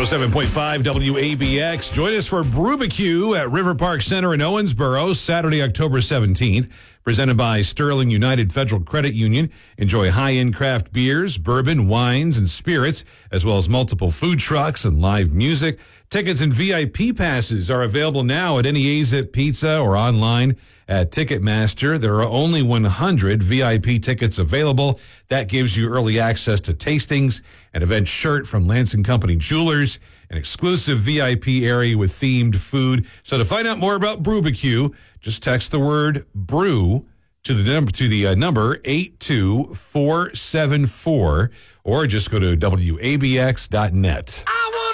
107.5 WABX. Join us for Brewbecue at River Park Center in Owensboro, Saturday, October 17th. Presented by Sterling United Federal Credit Union. Enjoy high-end craft beers, bourbon, wines, and spirits, as well as multiple food trucks and live music. Tickets and VIP passes are available now at any AZIP Pizza or online at Ticketmaster. There are only 100 VIP tickets available. That gives you early access to tastings, an event shirt from Lance & Company Jewelers, an exclusive VIP area with themed food. So to find out more about Brewbecue, just text the word brew to the number 82474, or just go to WABX.net.